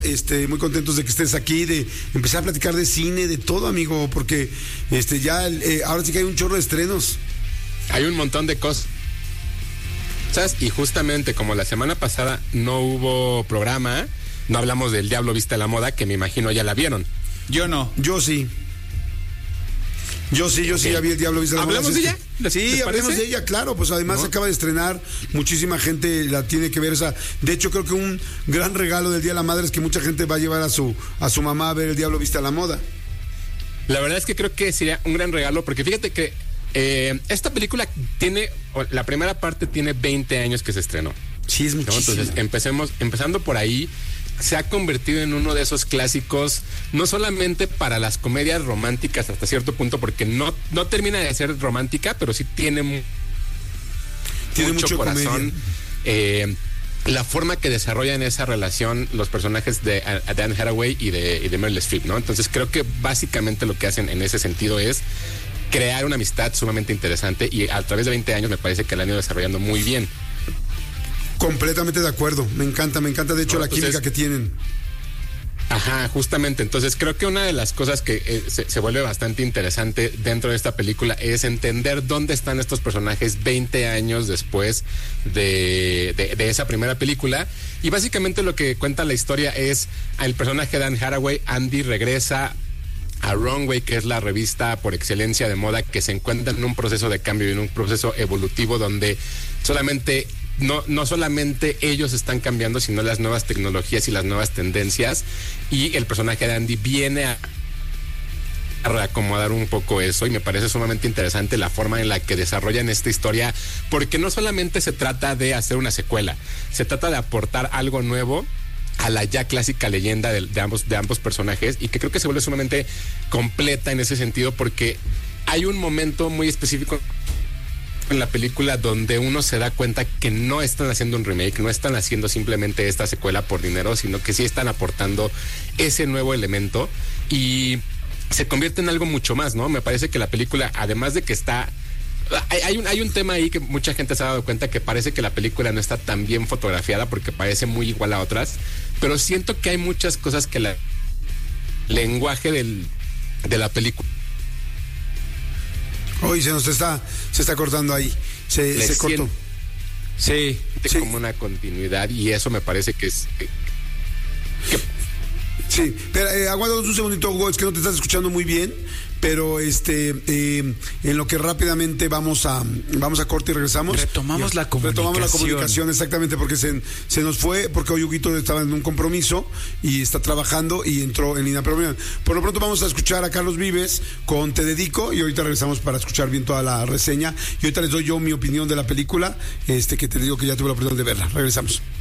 Muy contentos de que estés aquí, de empezar a platicar de cine, de todo, amigo, porque ahora sí que hay un chorro de estrenos. Hay un montón de cosas. Y justamente como la semana pasada no hubo programa, no hablamos del Diablo Viste a la Moda, que me imagino ya la vieron. Yo no. Yo sí. Yo sí ya vi el Diablo Viste a la Moda. ¿Hablamos de ella? Sí, hablemos de ella, claro, pues además acaba de estrenar, muchísima gente la tiene que ver, de hecho creo que un gran regalo del Día de la Madre es que mucha gente va a llevar a su mamá a ver el Diablo Viste a la Moda. La verdad es que creo que sería un gran regalo, porque fíjate que esta película la primera parte tiene 20 años que se estrenó. Sí, es muchísimo. Entonces, empezando por ahí, se ha convertido en uno de esos clásicos, no solamente para las comedias románticas hasta cierto punto, porque no termina de ser romántica, pero sí tiene mucho corazón. La forma que desarrollan esa relación los personajes de Dan Hathaway y de Meryl Streep, ¿no? Entonces creo que básicamente lo que hacen en ese sentido es crear una amistad sumamente interesante, y a través de 20 años me parece que la han ido desarrollando muy bien. Completamente de acuerdo, me encanta de hecho la química que tienen. Ajá, justamente. Entonces creo que una de las cosas que se vuelve bastante interesante dentro de esta película es entender dónde están estos personajes 20 años después de esa primera película. Y básicamente lo que cuenta la historia es el personaje de Dan Hathaway. Andy regresa a Runway, que es la revista por excelencia de moda, que se encuentra en un proceso de cambio y en un proceso evolutivo donde no solamente ellos están cambiando, sino las nuevas tecnologías y las nuevas tendencias, y el personaje de Andy viene a reacomodar un poco eso, y me parece sumamente interesante la forma en la que desarrollan esta historia, porque no solamente se trata de hacer una secuela, se trata de aportar algo nuevo a la ya clásica leyenda de ambos personajes, y que creo que se vuelve sumamente completa en ese sentido, porque hay un momento muy específico en la película donde uno se da cuenta que no están haciendo un remake, no están haciendo simplemente esta secuela por dinero, sino que sí están aportando ese nuevo elemento, y se convierte en algo mucho más, ¿no? Me parece que la película, además de que hay un tema ahí que mucha gente se ha dado cuenta, que parece que la película no está tan bien fotografiada porque parece muy igual a otras, pero siento que hay muchas cosas que el lenguaje de la película. Hoy se está cortando ahí, se cortó. Sí, como una continuidad, y eso me parece que es... Sí, pero aguántanos un segundito, Hugo, es que no te estás escuchando muy bien, pero en lo que rápidamente vamos a corte y regresamos. Retomamos la comunicación, exactamente, porque se nos fue, porque hoy Huguito estaba en un compromiso y está trabajando y entró en línea. Pero bien, por lo pronto vamos a escuchar a Carlos Vives con Te Dedico, y ahorita regresamos para escuchar bien toda la reseña, y ahorita les doy yo mi opinión de la película, que te digo que ya tuve la oportunidad de verla. Regresamos.